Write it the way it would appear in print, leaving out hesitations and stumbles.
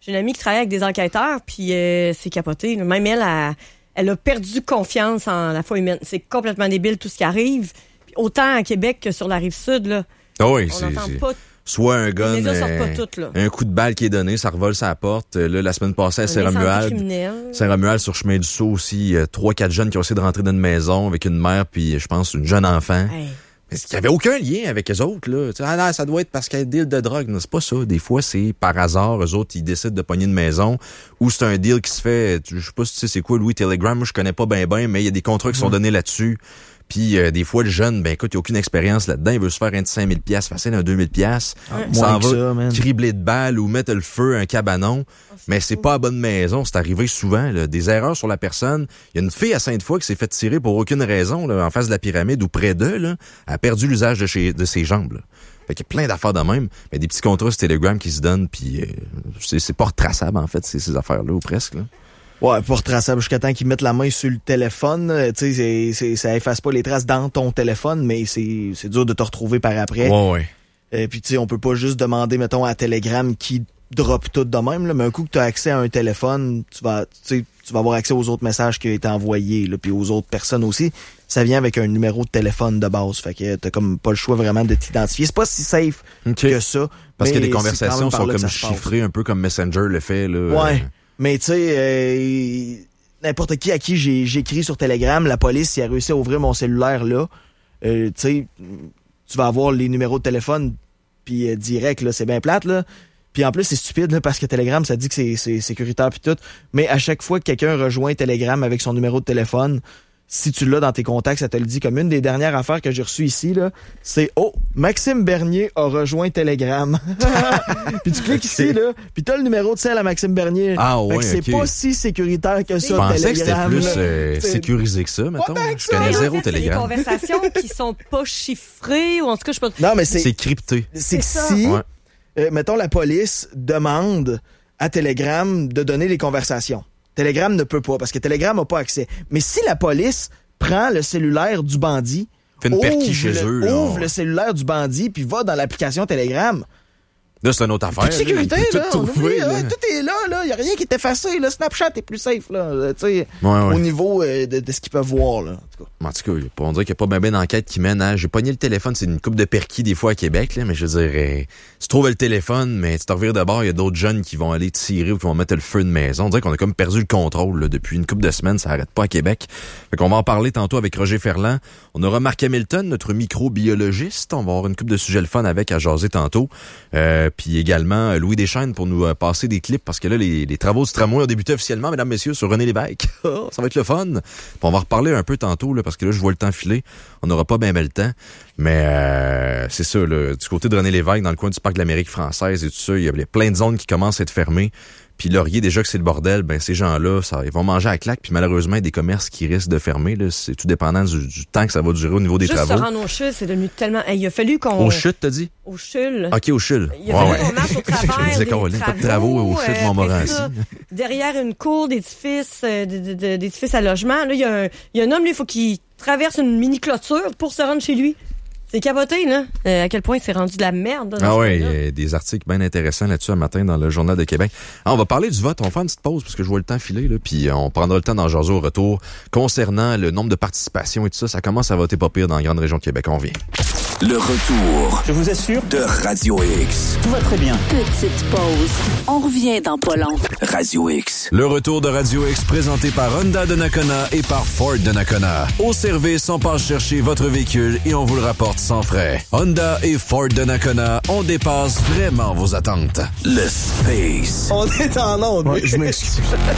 J'ai une amie qui travaille avec des enquêteurs, puis c'est capoté. Même elle a perdu confiance en la foi humaine. C'est complètement débile tout ce qui arrive. Puis autant à Québec que sur la Rive-Sud, là. Oui, on n'entend pas. Soit un gun, un coup de balle qui est donné, ça revole sa porte. Là, la semaine passée à Saint-Romuald, sur Chemin du Sceau aussi, 3-4 jeunes qui ont essayé de rentrer dans une maison avec une mère puis je pense une jeune enfant. Hey. Mais il n'y avait aucun lien avec eux autres, là. Ah non, ça doit être parce qu'il y a un deal de drogue. Non, c'est pas ça. Des fois, c'est par hasard. Eux autres, ils décident de pogner une maison ou c'est un deal qui se fait. Je sais pas si tu sais c'est quoi, Louis, Telegram. Moi, je connais pas ben, mais il y a des contrats qui sont donnés là-dessus. Puis des fois, le jeune, ben écoute, il n'y a aucune expérience là-dedans. Il veut se faire un 5 000 facile, un 2 000 Ça va cribler de balles ou mettre le feu à un cabanon. Mais c'est pas à bonne maison. C'est arrivé souvent, là, des erreurs sur la personne. Il y a une fille à Sainte-Foy qui s'est fait tirer pour aucune raison là, en face de la pyramide ou près d'eux. Là, elle a perdu l'usage de ses jambes. Là. Fait qu'il y a plein d'affaires de même. Mais des petits contrats sur Telegram qui se donnent. Puis c'est pas retraçable, en fait, ces affaires-là, ou presque. Là. Ouais, pas retraçable jusqu'à temps qu'ils mettent la main sur le téléphone. Tu sais, ça efface pas les traces dans ton téléphone, mais c'est dur de te retrouver par après. Ouais. Puis tu sais, on peut pas juste demander, mettons, à Telegram qui drop tout de même, là, mais un coup que tu as accès à un téléphone, tu vas avoir accès aux autres messages qui ont été envoyés, là, puis aux autres personnes aussi. Ça vient avec un numéro de téléphone de base, fait que t'as comme pas le choix vraiment de t'identifier. C'est pas si safe que ça. Parce que les conversations sont comme chiffrées, un peu comme Messenger le fait. Là, ouais. Mais tu sais, n'importe qui à qui j'écris sur Telegram, la police, si elle réussit à ouvrir mon cellulaire là, tu sais, tu vas avoir les numéros de téléphone, puis direct, là, c'est bien plate, là. Puis en plus, c'est stupide, là, parce que Telegram, ça dit que c'est sécuritaire puis tout. Mais à chaque fois que quelqu'un rejoint Telegram avec son numéro de téléphone, si tu l'as dans tes contacts, ça te le dit. Comme une des dernières affaires que j'ai reçues ici, là, c'est « Oh, Maxime Bernier a rejoint Telegram. » Puis tu cliques ici, là, puis t'as le numéro de celle à Maxime Bernier. Ah ouais, c'est pas si sécuritaire que ça, Telegram. Je pensais Telegram, que c'était plus sécurisé que ça, mettons. Je connais zéro Telegram. C'est des conversations qui sont pas chiffrées, ou en tout cas, je sais pas... Non, mais c'est crypté. C'est que si, mettons, la police demande à Telegram de donner les conversations. Telegram ne peut pas, parce que Telegram n'a pas accès. Mais si la police prend le cellulaire du bandit, ouvre le cellulaire du bandit, puis va dans l'application Telegram... Là, c'est une autre affaire. Toute sécurité, là. Tout est là. Il n'y a rien qui est effacé. Là. Snapchat est plus safe, là. Au niveau de ce qu'ils peuvent voir, là. En tout cas, on dirait qu'il n'y a pas bien d'enquête qui mène à... J'ai pogné le téléphone, c'est une coupe de perquis des fois à Québec, là, mais je veux dire, tu trouves le téléphone, mais tu te revires de bord, il y a d'autres jeunes qui vont aller tirer ou qui vont mettre le feu de maison. On dirait qu'on a comme perdu le contrôle, là, depuis une couple de semaines, ça arrête pas à Québec. Fait qu'on va en parler tantôt avec Roger Ferland. On aura Marc Hamilton, notre microbiologiste. On va avoir une couple de sujets le fun avec à jaser tantôt. Puis également Louis Deschaines pour nous passer des clips, parce que là, les travaux du tramway ont débuté officiellement, mesdames, messieurs, sur René Lévesque. Ça va être le fun. Puis on va reparler un peu tantôt, là, parce que là, je vois le temps filer. On n'aura pas bien le temps. Mais c'est ça, là, du côté de René Lévesque, dans le coin du parc de l'Amérique française et tout ça, il y a plein de zones qui commencent à être fermées. Puis Laurier, déjà que c'est le bordel, ben ces gens-là, ils vont manger à la claque. Puis malheureusement, il y a des commerces qui risquent de fermer. Là. C'est tout dépendant du temps que ça va durer au niveau des travaux. Juste se rendre au CHUL, c'est devenu tellement... il a fallu qu'on... Au CHUL, t'as dit? Au CHUL. OK, au CHUL. Il a fallu qu'on marche au travers je me disais qu'on pas de travaux au CHUL de Montmorency. Derrière une cour d'édifice, d'édifice à logement, là, il y a un homme, là, il faut qu'il traverse une mini-clôture pour se rendre chez lui. C'est capoté, là. À quel point c'est rendu de la merde. Ah ouais, il y a des articles bien intéressants là-dessus un matin dans le Journal de Québec. On va parler du vote. On va faire une petite pause parce que je vois le temps filer, là. Puis on prendra le temps d'en jaser au retour. Concernant le nombre de participations et tout ça, ça commence à voter pas pire dans la grande région de Québec. On revient. Le retour. Je vous assure. De Radio X. Tout va très bien. Petite pause. On revient dans pas long. Radio X. Le retour de Radio X présenté par Honda de Nakona et par Ford de Nakona. Au service, on passe chercher votre véhicule et on vous le rapporte sans frais. Honda et Ford de Nakona, on dépasse vraiment vos attentes. Le space. On est en onde. Ouais, je m'excuse.